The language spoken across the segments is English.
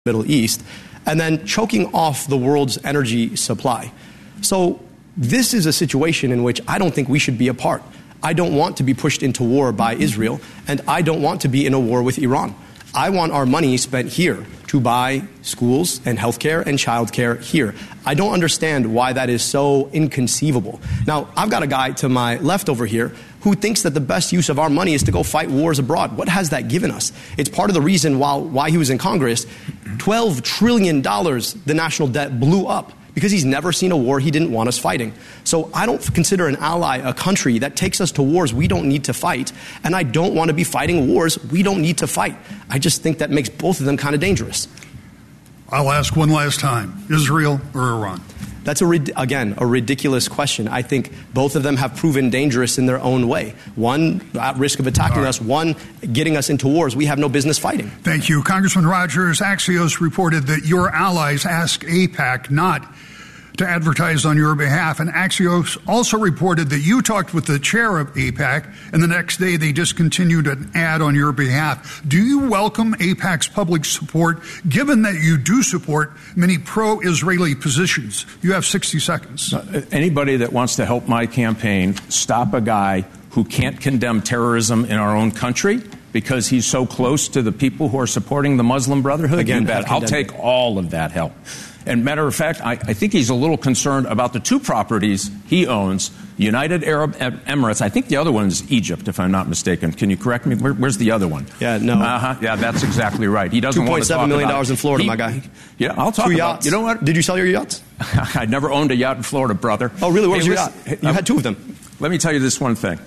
Middle East, and then choking off the world's energy supply. So this is a situation in which I don't think we should be a part. I don't want to be pushed into war by Israel, and I don't want to be in a war with Iran. I want our money spent here to buy schools and healthcare and childcare here. I don't understand why that is so inconceivable. Now, I've got a guy to my left over here who thinks that the best use of our money is to go fight wars abroad. What has that given us? It's part of the reason why he was in Congress. $12 trillion, the national debt blew up because he's never seen a war he didn't want us fighting. So I don't consider an ally a country that takes us to wars we don't need to fight, and I don't want to be fighting wars we don't need to fight. I just think that makes both of them kind of dangerous. I'll ask one last time, Israel or Iran? That's, again, a ridiculous question. I think both of them have proven dangerous in their own way. One at risk of attacking us, one getting us into wars we have no business fighting. Thank you. Congressman Rogers, Axios reported that your allies asked AIPAC not to advertise on your behalf. And Axios also reported that you talked with the chair of AIPAC, and the next day they discontinued an ad on your behalf. Do you welcome AIPAC's public support, given that you do support many pro-Israeli positions? You have 60 seconds. Anybody that wants to help my campaign stop a guy who can't condemn terrorism in our own country because he's so close to the people who are supporting the Muslim Brotherhood, again, I'll take all of that help. And matter of fact, I think he's a little concerned about the two properties he owns, United Arab Emirates. I think the other one is Egypt, if I'm not mistaken. Can you correct me? Where's the other one? Yeah, no. Yeah, that's exactly right. He doesn't want to talk $2.7 million about in Florida, my guy. Yeah, I'll talk about. You know what? Did you sell your yachts? I never owned a yacht in Florida, brother. Oh, really? What was your yacht? You had two of them. Let me tell you this one thing.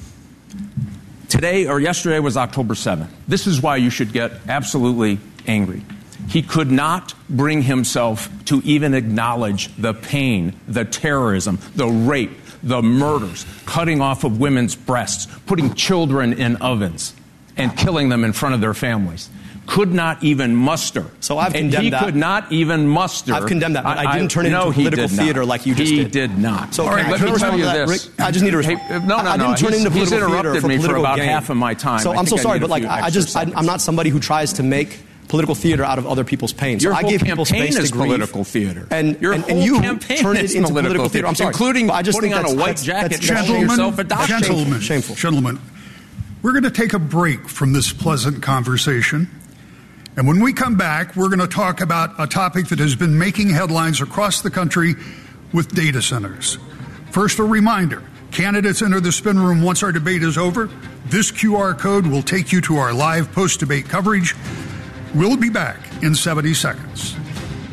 Today or yesterday was October 7th. This is why you should get absolutely angry. He could not bring himself to even acknowledge the pain, the terrorism, the rape, the murders, cutting off of women's breasts, putting children in ovens, and killing them in front of their families. Could not even muster. So I've condemned that. He could not even muster. I've condemned that, but I didn't turn it into political theater like you just did. He did not. So let me tell you this. Rick, I just need to respond. I didn't turn into he's political interrupted theater me for about gain. half of my time. So I'm so sorry, but I'm not somebody who tries to make political theater out of other people's pain. Your so I whole give people campaign space is to grieve. political theater. And your whole you campaign turn it is into political theater. I'm sorry. Including putting on a white that's jacket and calling yourself a doctor. Shameful. Gentlemen, we're going to take a break from this pleasant conversation. And when we come back, we're going to talk about a topic that has been making headlines across the country with data centers. First, a reminder. Candidates enter the spin room once our debate is over. This QR code will take you to our live post-debate coverage. We'll be back in 70 seconds.